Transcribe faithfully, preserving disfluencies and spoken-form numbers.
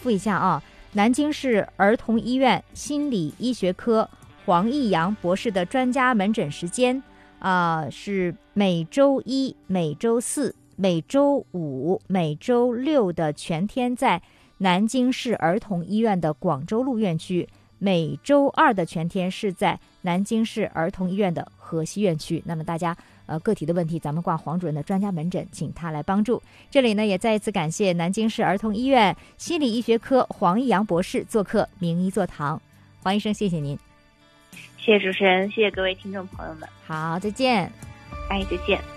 复一下啊，南京市儿童医院心理医学科黄义阳博士的专家门诊时间啊、呃，是每周一、每周四、每周五、每周六的全天在南京市儿童医院的广州路院区，每周二的全天是在南京市儿童医院的河西院区。那么大家呃个体的问题，咱们挂黄主任的专家门诊，请他来帮助。这里呢也再一次感谢南京市儿童医院心理医学科黄义阳博士做客名医座堂。黄医生，谢谢您。 谢谢主持人，谢谢各位听众朋友们。 好，再见。 哎，再见。